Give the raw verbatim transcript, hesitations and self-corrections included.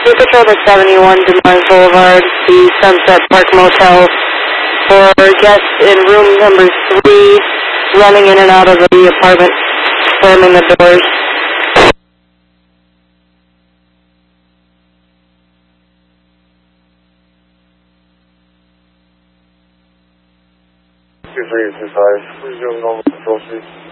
Two Patrol to seventy-one Des Moines Boulevard, the Sunset Park Motel, for guests in room number three, running in and out of the apartment, slamming the doors. two three two five, resume normal control, please.